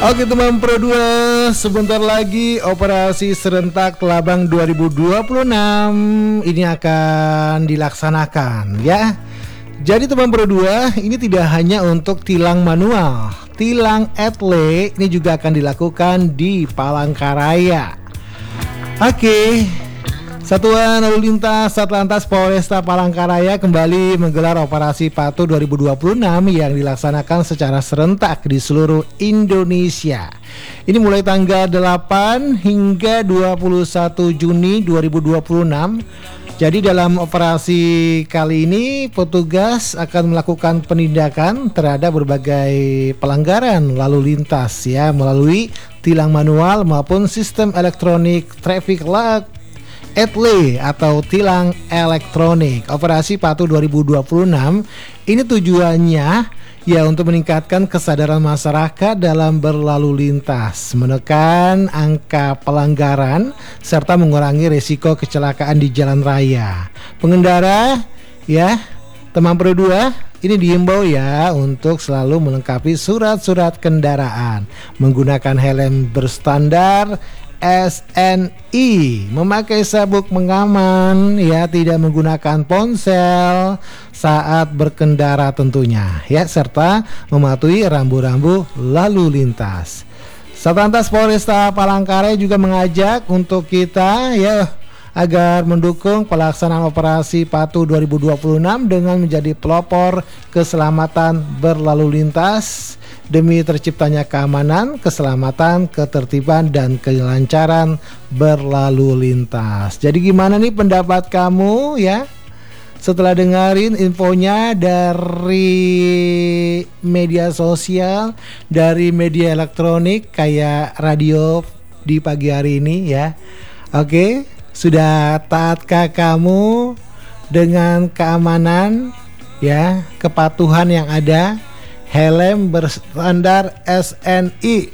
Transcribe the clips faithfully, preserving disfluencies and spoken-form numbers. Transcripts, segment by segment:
Oke teman Pro dua, sebentar lagi operasi serentak Kelabang dua ribu dua puluh enam ini akan dilaksanakan ya. Jadi teman Pro dua, ini tidak hanya untuk tilang manual, tilang etle ini juga akan dilakukan di Palangkaraya. Oke, Satuan Lalu Lintas Satlantas Polresta Palangkaraya kembali menggelar operasi Patuh dua ribu dua puluh enam yang dilaksanakan secara serentak di seluruh Indonesia. Ini mulai tanggal delapan hingga dua puluh satu Juni dua ribu dua puluh enam. Jadi dalam operasi kali ini petugas akan melakukan penindakan terhadap berbagai pelanggaran lalu lintas ya, melalui tilang manual maupun sistem elektronik traffic light etle atau tilang elektronik. Operasi Patuh dua ribu dua puluh enam ini tujuannya ya untuk meningkatkan kesadaran masyarakat dalam berlalu lintas, menekan angka pelanggaran serta mengurangi risiko kecelakaan di jalan raya. Pengendara ya, teman Pro dua, ini diimbau ya untuk selalu melengkapi surat-surat kendaraan, menggunakan helm berstandar S N I, memakai sabuk pengaman ya, tidak menggunakan ponsel saat berkendara tentunya ya, serta mematuhi rambu-rambu lalu lintas. Satlantas Polresta Palangkaraya juga mengajak untuk kita ya agar mendukung pelaksanaan operasi Patuh dua ribu dua puluh enam dengan menjadi pelopor keselamatan berlalu lintas demi terciptanya keamanan, keselamatan, ketertiban, dan kelancaran berlalu lintas. Jadi gimana nih pendapat kamu ya setelah dengerin infonya dari media sosial, dari media elektronik kayak radio di pagi hari ini ya? Oke, sudah taatkah kamu dengan keamanan ya, kepatuhan yang ada, helm berstandar S N I?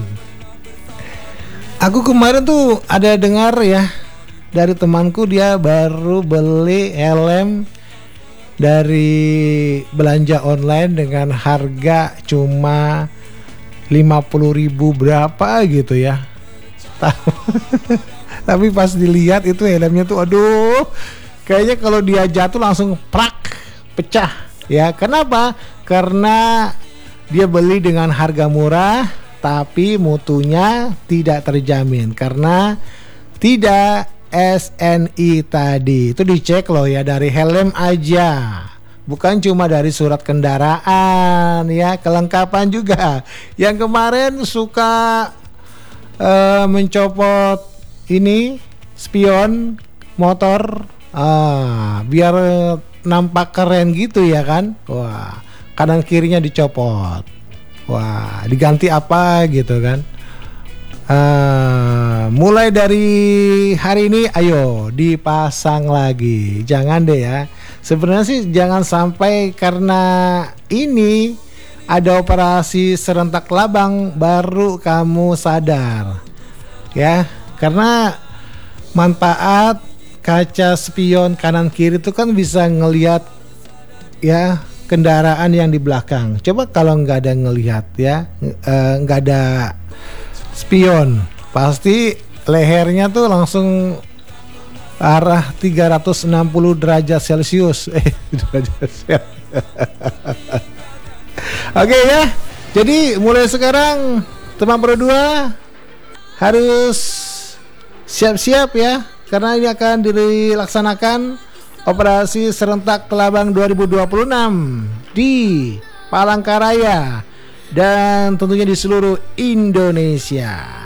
Aku kemarin tuh ada dengar ya dari temanku, dia baru beli helm dari belanja online dengan harga cuma lima puluh ribu berapa gitu ya. Tapi pas dilihat itu helmnya tuh aduh, kayaknya kalau dia jatuh langsung prak, pecah ya. Kenapa? Karena dia beli dengan harga murah tapi mutunya tidak terjamin karena tidak S N I tadi. Itu dicek loh ya, dari helm aja, bukan cuma dari surat kendaraan ya, kelengkapan juga. Yang kemarin suka uh, mencopot ini spion motor, ah, biar nampak keren gitu ya kan. Wah, kanan kirinya dicopot, wah diganti apa gitu kan. Ah, mulai dari hari ini ayo dipasang lagi, jangan deh ya. Sebenarnya sih jangan sampai karena ini ada operasi serentak Kelabang baru kamu sadar ya. Karena manfaat kaca spion kanan kiri itu kan bisa ngelihat ya kendaraan yang di belakang. Coba kalau nggak ada ngelihat ya, nggak e, ada spion, pasti lehernya tuh langsung arah tiga ratus enam puluh derajat Celcius. Eh, derajat Celcius. Oke ya. Jadi mulai sekarang teman Pro dua harus siap-siap ya, karena ini akan dilaksanakan operasi serentak Kelabang dua ribu dua puluh enam di Palangkaraya dan tentunya di seluruh Indonesia.